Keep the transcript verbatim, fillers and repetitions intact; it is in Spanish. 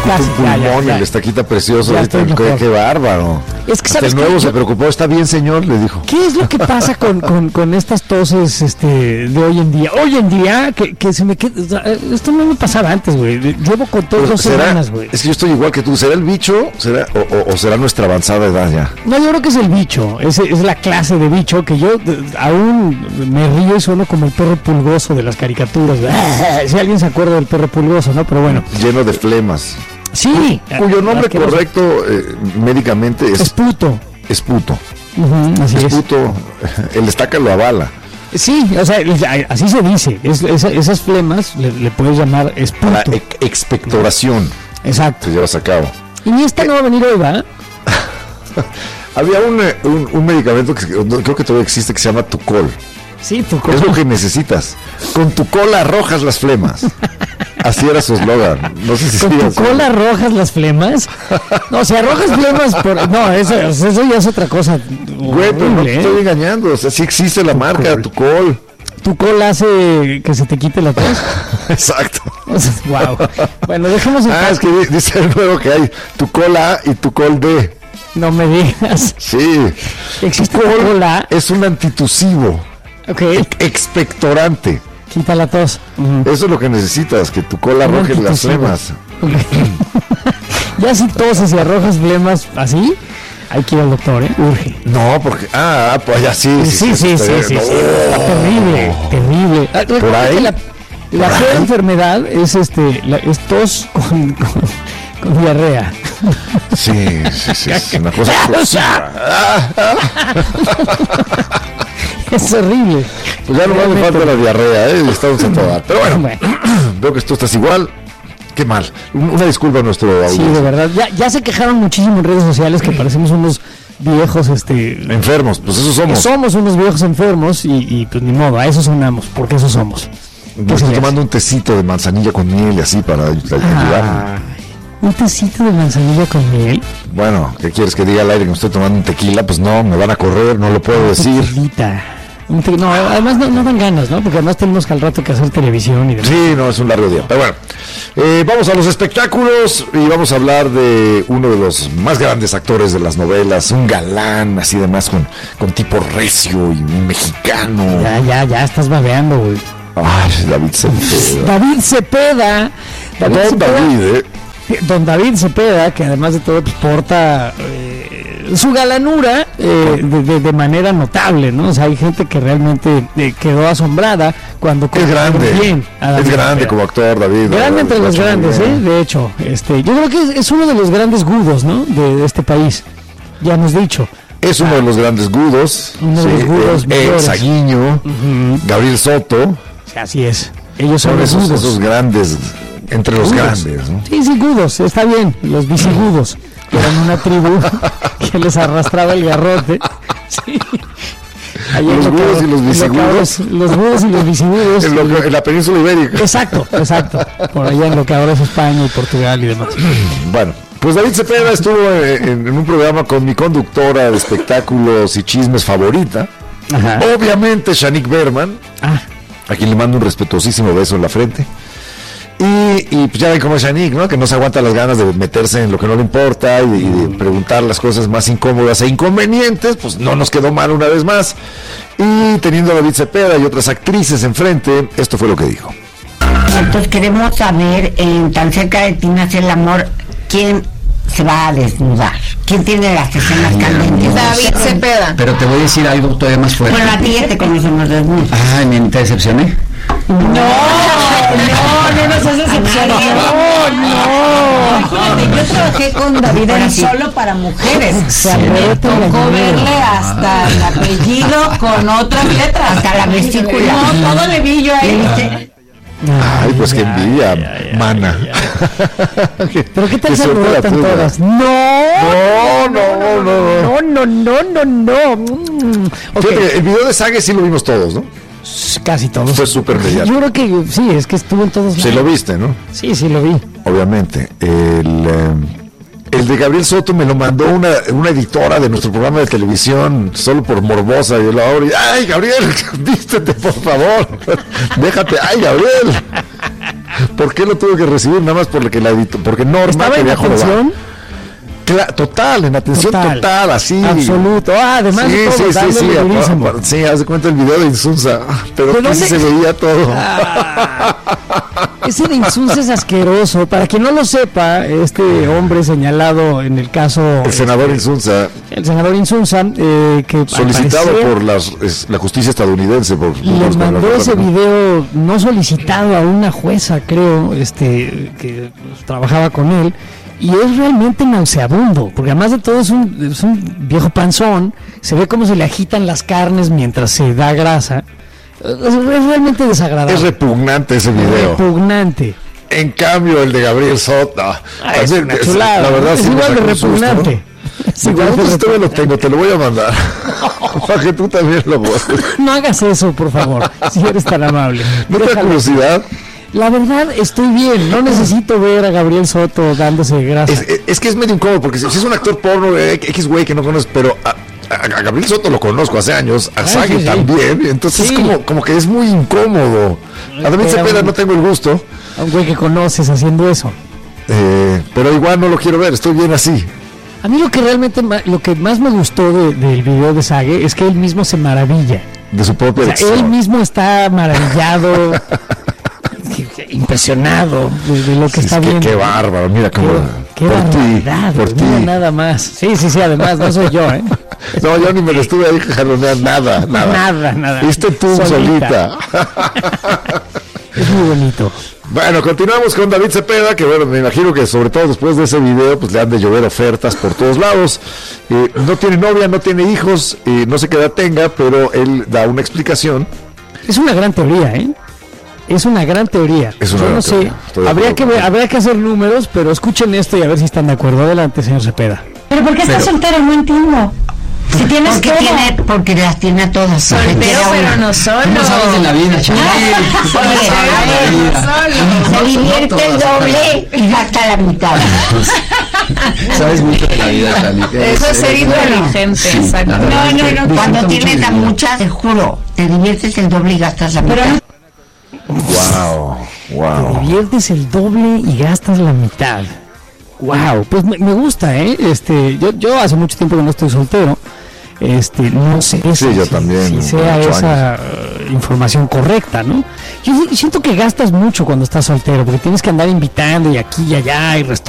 casi, un pulmón, ya, ya, ya. El estaquita precioso. Ahorita, qué, qué bárbaro. Es que Hasta sabes el nuevo que se yo... preocupó. Está bien, señor, le dijo. ¿Qué es lo que pasa con, con, con estas toses este, de hoy en día? Hoy en día, que, que se me queda... Esto no me pasaba antes, güey. Llevo con todos dos semanas, güey. Es que yo estoy igual que tú. ¿Será el bicho será o, o, o será nuestra avanzada edad ya? No, yo creo que es el bicho. Es, es la clase de bicho que yo aún me río y sueno como el perro pulgoso de las caricaturas. Si alguien se acuerda del perro pulgoso, ¿no? Pero bueno. Lleno de flemas. Sí. Cuyo nombre correcto eh, médicamente es... Esputo. Esputo. Uh-huh, así Esputo. Es. El estaca lo avala. Sí, o sea, así se dice. Es, es, esas flemas le, le puedes llamar esputo. La ex- expectoración. Exacto. Se llevas a cabo. Y esta no va a venir hoy, ¿va? Había un, un, un medicamento que creo que todavía existe que se llama Tucol. Sí, Tucol. Es lo que necesitas. Con Tucol arrojas las flemas. Así era su eslogan. No sé si ¿Con sí, Tucol arrojas las flemas? No, si arrojas flemas por... No, eso, eso ya es otra cosa. Güey, pero no te estoy engañando. O sea, sí existe la Tucol. marca Tucol. Tucol hace que se te quite la tos. Exacto. O sea, wow. Bueno, dejemos en Ah, paz. es que dice el nuevo que hay Tucol A y Tucol D. No me digas. Sí. Existe Tucol Tucol A. es un antitusivo. Ok. Expectorante. Quita la tos. Uh-huh. Eso es lo que necesitas, que Tucol arroje las flemas. Okay. Ya si toses y arrojas flemas así, hay que ir al doctor, ¿eh? Urge. No, porque... Ah, pues ya sí. Sí, sí, sí, sí, sí, no. sí. Está terrible, terrible. Ah, ¿Por ahí? La, la peor enfermedad es este, la, es tos con, con, con diarrea. Sí, sí, sí, es una cosa explosiva. Es horrible. Pues ya no me falta la diarrea, ¿eh? Estamos a toda. Pero bueno, Bueno. veo que tú estás igual. Qué mal. Una disculpa a nuestro audiencia. Sí, de verdad. Ya, ya se quejaron muchísimo en redes sociales que parecemos unos viejos, este... Enfermos, pues eso somos. Somos unos viejos enfermos y, y pues ni modo, a eso sonamos, porque eso somos. Me estoy tomando un tecito de manzanilla con miel y así para ayudarme. Ah, un tecito de manzanilla con miel. Bueno, ¿qué quieres que diga al aire que me estoy tomando un tequila? Pues no, me van a correr, no lo puedo decir. Tequilita. Un te- No, además no, no dan ganas, ¿no? Porque además tenemos que al rato que hacer televisión y demás. Sí, no, es un largo día. Pero bueno, eh, vamos a los espectáculos y vamos a hablar de uno de los más grandes actores de las novelas, un galán, así demás, con, con tipo recio y un mexicano. Ya, ya, ya estás babeando, güey. Ay, David Cepeda. David Cepeda. David Don Cepeda. David, ¿eh? Don David Cepeda, que además de todo pues, porta eh, su galanura eh, de, de, de manera notable, ¿no? O sea, hay gente que realmente eh, quedó asombrada cuando Es grande, bien a David es grande Cepeda. como actor, David. Grande entre Lo ha los hecho muy grandes, bien. ¿eh? De hecho, este, yo creo que es, es uno de los grandes gudos, ¿no? De, de este país. Ya hemos dicho. Es uno de los grandes gudos. Uno de los gudos el, mayores. el Saguiño, Uh-huh. Gabriel Soto. Así es. Ellos son Son los esos, gudos. esos grandes, entre los Gudos. grandes, ¿no? Sí, sí, gudos, está bien. Los visigodos, que eran una tribu que les arrastraba el garrote. Sí. Allá Los en gudos Locabros- y los en visigodos. Locabros, Los gudos y los visigodos. En, lo- en la península ibérica. Exacto, exacto. Por allá en lo que ahora es España y Portugal y demás. Bueno, pues David Cepeda estuvo en, en un programa con mi conductora de espectáculos y chismes favorita. Ajá. Obviamente, Shanique Berman, Ah, a quien le mando un respetuosísimo beso en la frente. Y, y pues ya ven cómo es Shanique, ¿no? Que no se aguanta las ganas de meterse en lo que no le importa y de, y de preguntar las cosas más incómodas e inconvenientes. Pues no nos quedó mal una vez más. Y teniendo a David Cepeda y otras actrices enfrente, esto fue lo que dijo. Entonces queremos saber, en Tan cerca de ti nace el amor, ¿quién se va a desnudar? ¿Quién tiene las escenas candentes? David Cepeda. Pero te voy a decir algo todavía más fuerte. Bueno, a ti ya te conocemos desnudo. Ay, me te decepcioné. No, no, no nos has decepcionado. No, no. Yo trabajé con David en Solo para Mujeres. se Me alborota la tocó lluvia. verle hasta el apellido con otras letras, hasta la vesícula. No, todo le vi yo ahí. Ay, pues qué envidia, mana. ¿Pero qué tal Qué se suerte la alborotan tuya. todas? No, No, no, no, no. no, no, no, no, no. Mm, ok, Fíjate, el video de Sague sí lo vimos todos, ¿no? casi todos. Fue súper mediático. Yo creo que sí, es que estuvo en todos Sí lados. lo viste, ¿no? Sí, sí lo vi. Obviamente. El, eh, el de Gabriel Soto me lo mandó una, una editora de nuestro programa de televisión, solo por morbosa. Y yo la abro y, ay, Gabriel, vístete, por favor. Déjate, ay, Gabriel. ¿Por qué lo tuvo que recibir? Nada más porque la editó, porque Norma ¿Estaba en quería jorobar. atención? Cla- total, en atención total, Total, así. absoluto. Ah, además sí, de todo, sí, sí, dándole sí, durísimo. a- a- sí, haz de cuenta el video de Insunza, pero ¿De que sí dónde? se veía todo. Ah, ese de Insunza es asqueroso. Para quien no lo sepa, este hombre señalado en el caso, El senador Insunza, el senador Insunza, eh, que al solicitado parecer por las, es, la justicia estadounidense, por, por le los- mandó por la- ese video no solicitado a una jueza, creo, este, que pues, trabajaba con él. Y es realmente nauseabundo, porque además de todo es un, es un viejo panzón, se ve cómo se le agitan las carnes mientras se da grasa. Es, es realmente desagradable. Es repugnante ese video. Repugnante. En cambio, el de Gabriel Soto, Ah, es también, una es- chulada. la verdad Es sí me igual de sacó un susto, repugnante. ¿no? Es Sí, igual de pues todavía lo repugnante. tengo, te lo voy a mandar. Para que tú también lo veas. No hagas eso, por favor, si eres tan amable. ¿No te da Déjalo. curiosidad? La verdad, estoy bien. No necesito ver a Gabriel Soto dándose grasa. Es, es- es que es medio incómodo, porque si, si es un actor porno, eh, X güey que no conoces, pero a, a- a Gabriel Soto lo conozco hace años, a Ah, Sage sí, sí. también, entonces Sí. es como, como que es muy incómodo. A David Era Cepeda un- no tengo el gusto, A un güey que conoces haciendo eso. eh, pero igual no lo quiero ver, estoy bien así. A mí lo que realmente, ma- lo que más me gustó de- del video de Sage es que él mismo se maravilla. De su propia O sea, él elección. mismo está maravillado, impresionado de, de lo que Sí, está es que- viendo. qué bárbaro, mira Qué, cómo. qué por barbaridad, ti, por güey, mira ti. nada más. Sí, sí, sí, además, no soy yo, ¿eh? No, yo ni me lo estuve ahí jaloneando, nada, nada. Nada, nada. Viste tú Solita. solita. Es muy bonito. Bueno, continuamos con David Cepeda, que bueno, me imagino que sobre todo después de ese video, pues le han de llover ofertas por todos lados. Eh, no tiene novia, no tiene hijos, eh, no sé qué edad tenga, pero él da una explicación. Es una gran teoría, ¿eh? Es una gran teoría. Es una Yo gran no sé, teoría, estoy de habría acuerdo que, con ver- él. habría que hacer números, pero escuchen esto y a ver si están de acuerdo. Adelante, señor Cepeda. ¿Pero por qué estás soltero? No entiendo. Si tienes Porque, todo. tiene, porque las tiene a todas. Soltero, pero no solo. Tú no sabes de la vida, chaval. Tú no Oye, sabes de la vida. Se divierte el doble y gasta la mitad. Sabes mucho de la vida, Charlie. Eso es ser inteligente, exacto. la verdad No, es no, que no. disfruto Cuando mucho tienes mi a vida. muchas, te juro, te diviertes el doble y gastas la mitad. Wow, Te wow. diviertes el doble y gastas la mitad. Wow, pues me, me gusta, ¿eh? Este, yo, yo hace mucho tiempo que no estoy soltero. Este, no sé Sí, si, yo si- también, si sea ocho esa eh, información correcta, ¿no? Yo si- siento que gastas mucho cuando estás soltero, porque tienes que andar invitando y aquí y allá y restaurantes.